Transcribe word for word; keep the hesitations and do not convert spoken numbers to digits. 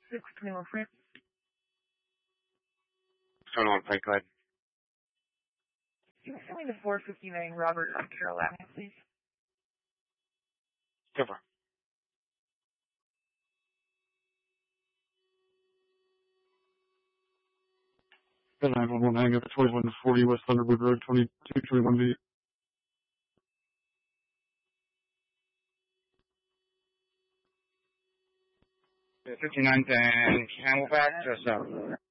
six twenty-one Frank. twenty-one Frank, go ahead. Can you send me the four fifty-nine Robert, North Carolina, please? Go for it. The nine one one hang up at twenty-one forty West Thunderwood Road, twenty-two twenty-one B. fifty-nine ten Camelback, just out.